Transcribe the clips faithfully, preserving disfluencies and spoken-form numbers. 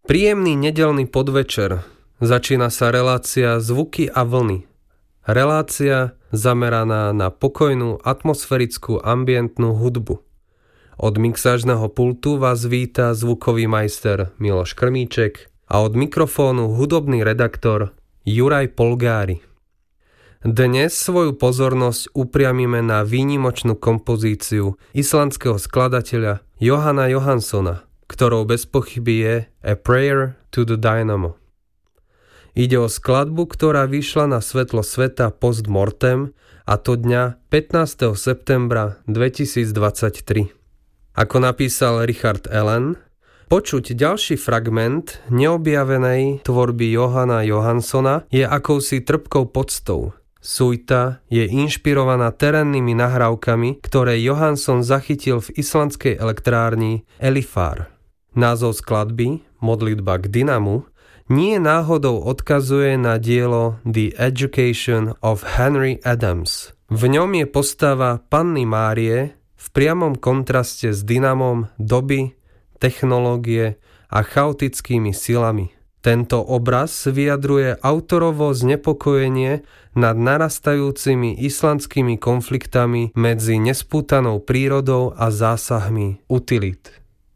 Príjemný nedeľný podvečer. Začína sa relácia Zvuky a vlny. Relácia zameraná na pokojnú atmosférickú ambientnú hudbu. Od mixážneho pultu vás víta zvukový majster Miloš Krmíček a od mikrofónu hudobný redaktor Juraj Polgári. Dnes svoju pozornosť upriamime na výnimočnú kompozíciu islandského skladateľa Jóhanna Jóhannssona, ktorou bez pochyby je A Prayer to the Dynamo. Ide o skladbu, ktorá vyšla na svetlo sveta post mortem, a to dňa pätnásteho septembra dvetisícdvadsaťtri. Ako napísal Richard Allen, počuť ďalší fragment neobjavenej tvorby Jóhanna Jóhannssona je akousi trpkou poctou. Suita je inšpirovaná terénnymi nahrávkami, ktoré Jóhannsson zachytil v islandskej elektrárni Elifar. Názov skladby, modlitba k dynamu, nie náhodou odkazuje na dielo The Education of Henry Adams. V ňom je postava Panny Márie v priamom kontraste s dynamom doby, technológie a chaotickými silami. Tento obraz vyjadruje autorovo znepokojenie nad narastajúcimi islandskými konfliktami medzi nespútanou prírodou a zásahmi utilít.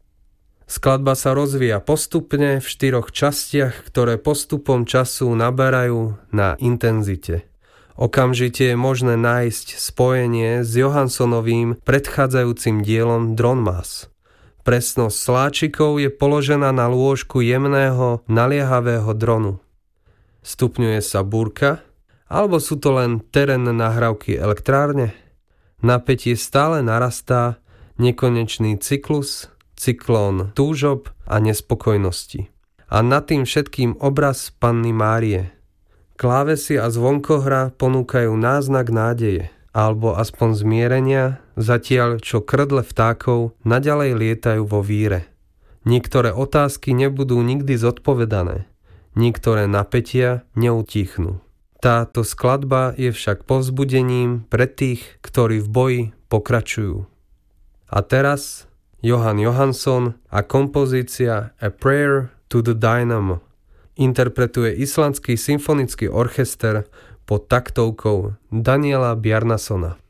Skladba sa rozvíja postupne v štyroch častiach, ktoré postupom času naberajú na intenzite. Okamžite je možné nájsť spojenie s Jóhannssonovým predchádzajúcim dielom Dronmas. Presnosť sláčikov je položená na lôžku jemného, naliehavého dronu. Stupňuje sa búrka, alebo sú to len terénne nahrávky elektrárne? Napätie stále narastá, nekonečný cyklus, cyklón túžob a nespokojnosti. A nad tým všetkým obraz Panny Márie. Klávesy a zvonkohra ponúkajú náznak nádeje, alebo aspoň zmierenia, zatiaľ čo krdle vtákov naďalej lietajú vo víre. Niektoré otázky nebudú nikdy zodpovedané, niektoré napätia neutíchnú. Táto skladba je však povzbudením pre tých, ktorí v boji pokračujú. A teraz Jóhann Jóhannsson a kompozícia A Prayer to the Dynamo interpretuje islandský symfonický orchester pod taktovkou Daniela Bjarnasona.